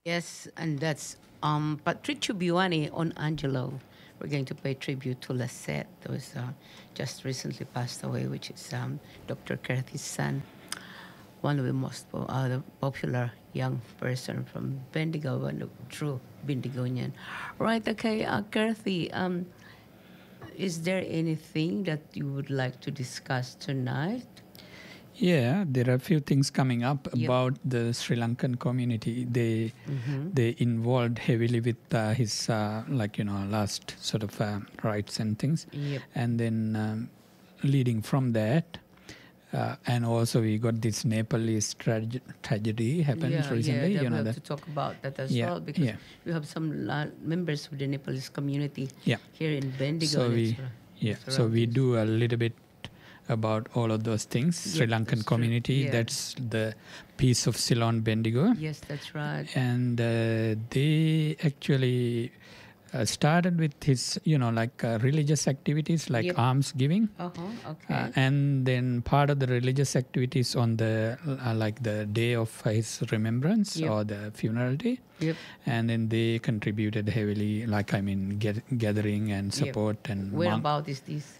Yes, and that's Patrizio Buani on Angelo. We're going to pay tribute to Lassette, who was just recently passed away, which is Dr. Kerthy's son, one of the most the popular young person from Bendigo, one of true Bendigonian. Right, okay, Kerthy, is there anything that you would like to discuss tonight? Yeah, there are a few things coming up Yep. about the Sri Lankan community. They involved heavily with his last sort of rights and things, Yep. and then leading from that, and also we got this Nepalese tragedy happened recently. Yeah, You we know have that. to talk about that as Yeah, well because yeah. we have some members of the Nepalese community Yeah. here in Bendigo. So and we so we surroundings. do a little bit about all of those things. Sri Yep, Lankan that's true. community. Yeah. That's the piece of Ceylon Bendigo. Yes, that's right. And they actually started with his, religious activities like Yep. alms giving. Okay. And then part of the religious activities on the the day of his remembrance Yep. or the funeral day. Yep. And then they contributed heavily, gathering and support and Where about is this?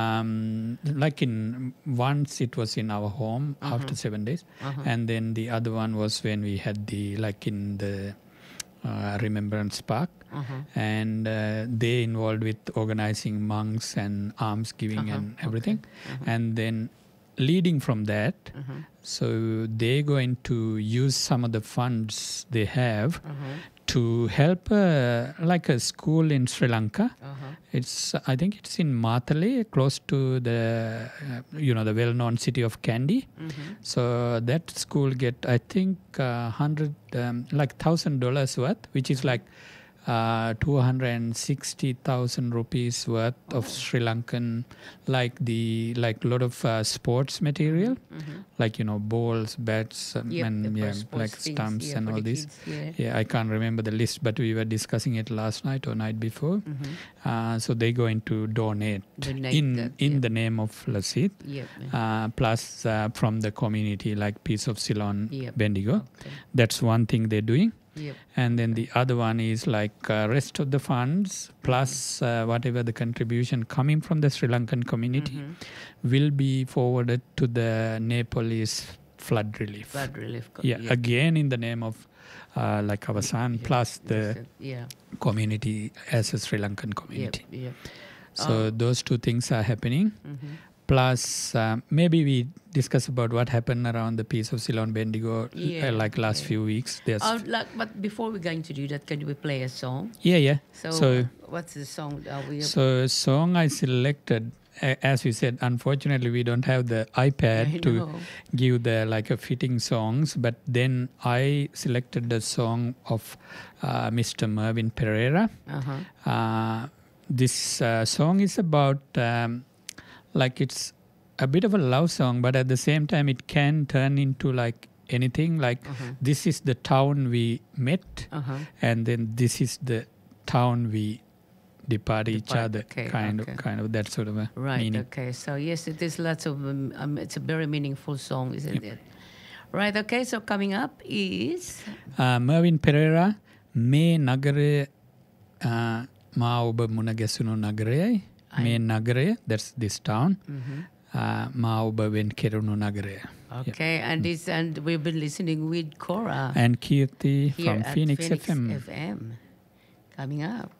Once it was in our home after 7 days, and then the other one was when we had the in the Remembrance Park, and they involved with organizing monks and alms giving and everything, and then leading from that, so they're going to use some of the funds they have to help a school in Sri Lanka. I think it's in Matale, close to the the well-known city of Kandy. So that school get, I think, $1,000 worth, which is like 260,000 rupees worth of Sri Lankan, a lot of sports material, balls, bats, and stumps things, and for all the this. kids, Yeah, I can't remember the list, but we were discussing it last night or night before. So they're going to donate in the name of Lasith, plus from the community, like Peace of Ceylon, Bendigo. Okay. That's one thing they're doing. Yep. And then the other one is rest of the funds plus whatever the contribution coming from the Sri Lankan community will be forwarded to the Nepalese flood relief. Flood relief. Again in the name of our son plus the community as a Sri Lankan community. Yep. So those two things are happening. Plus, maybe we discuss about what happened around the Peace of Ceylon Bendigo last few weeks. But before we're going to do that, can we play a song? Yeah. So what's the song? So song I selected, as we said, unfortunately we don't have the iPad to give the a fitting songs. But then I selected the song of Mr. Mervyn Pereira. This song is about it's a bit of a love song, but at the same time it can turn into anything. This is the town we met, and then this is the town we depart each other. Kind of that sort of a meaning. Okay. So yes, it is lots of. It's a very meaningful song, isn't it? Right. Okay. So coming up is Mervyn Pereira. Me nagare ma oba muna gesunu nagarayai. Me nagaraya. That's this town. Ma oba wen kerunu nagaraya. Okay, and we've been listening with Cora and Kirti here from at Phoenix FM. Coming up.